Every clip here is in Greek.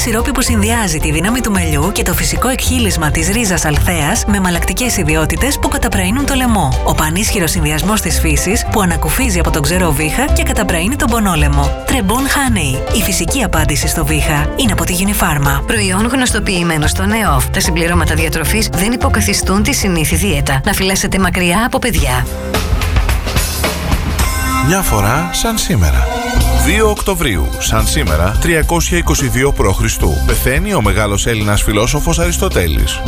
σιρόπι που συνδυάζει τη δύναμη του μελιού και το φυσικό εκχύλισμα της ρίζας αλθέας με μαλακτικές ιδιότητες που καταπραίνουν το λαιμό. Ο πανίσχυρος συνδυασμός της φύσης που ανακουφίζει από τον ξερό βήχα και καταπραίνει τον πονόλαιμο. Trebon Honey. Η φυσική απάντηση στο βήχα είναι από τη Unifarma. Προϊόν γνωστοποιημένο στο ΝΕΟΦ. Τα συμπληρώματα διατροφής δεν υποκαθιστούν τη συνήθη δίαιτα. Να φυλάσσετε μακριά από παιδιά. Μια φορά σαν σήμερα. 2 Οκτωβρίου, σαν σήμερα, 322 π.Χ. πεθαίνει ο μεγάλος Έλληνας φιλόσοφος Αριστοτέλης.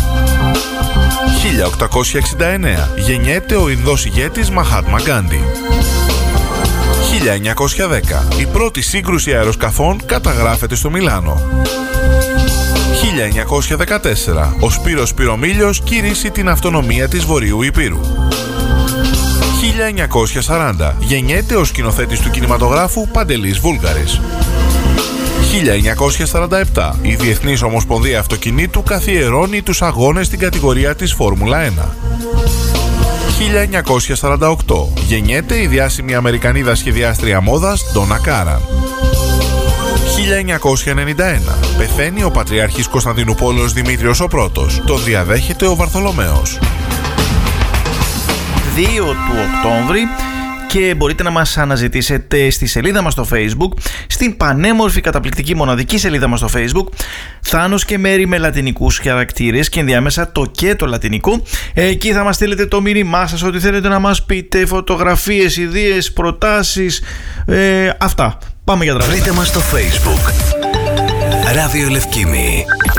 1869, γεννιέται ο Ινδός ηγέτης Μαχάτμα Γκάντι. 1910, η πρώτη σύγκρουση αεροσκαφών καταγράφεται στο Μιλάνο. 1914, ο Σπύρος Σπυρομήλιος κηρύσσει την αυτονομία της Βορείου Ηπείρου. 1940, γεννιέται ο σκηνοθέτης του κινηματογράφου Παντελής Βούλγαρης. 1947, η Διεθνής Ομοσπονδία Αυτοκινήτου καθιερώνει τους αγώνες στην κατηγορία της Φόρμουλα 1. 1948, γεννιέται η διάσημη Αμερικανίδα σχεδιάστρια μόδας Ντόνα Κάραν. 1991, πεθαίνει ο Πατριάρχης Κωνσταντινούπολεως Δημήτριος ο Πρώτος. Τον διαδέχεται ο Βαρθολομαίος. 2 του Οκτώβρη και μπορείτε να μας αναζητήσετε στη σελίδα μας στο Facebook, στην πανέμορφη καταπληκτική μοναδική σελίδα μας στο Facebook, Θάνος και Μέρη με λατινικούς χαρακτήρες και ενδιάμεσα το και το λατινικό. Εκεί θα μας στείλετε το μήνυμά σας, ό,τι θέλετε να μας πείτε, φωτογραφίες, ιδέες, προτάσεις, αυτά. Πάμε για τραγούδια. Βρείτε μας στο Facebook Ράδιο Λευκήμη.